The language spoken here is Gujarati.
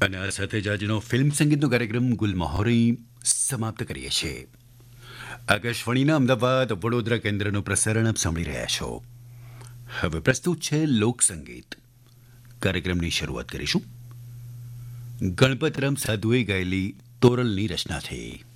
અને આ સાથે જ આજનો ફિલ્મ સંગીતનો કાર્યક્રમ ગુલમહોરી સમાપ્ત કરીએ છીએ. આકાશવાણીના અમદાવાદ વડોદરા કેન્દ્રનું પ્રસારણ આપ સાંભળી રહ્યા છો. હવે પ્રસ્તુત છે લોકસંગીત. કાર્યક્રમની શરૂઆત કરીશું ગણપતરામ સાધુએ ગાયેલી તોરલની રચનાથી.